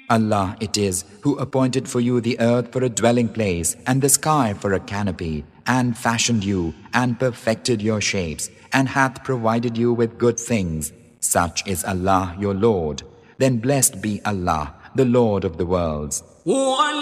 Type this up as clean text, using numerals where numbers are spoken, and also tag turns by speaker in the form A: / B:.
A: Allah it is who appointed for you the earth for a dwelling place and the sky for a canopy, and fashioned you and perfected your shapes, and hath provided you with good things. Such is Allah your Lord. Then blessed be Allah, the Lord of the worlds.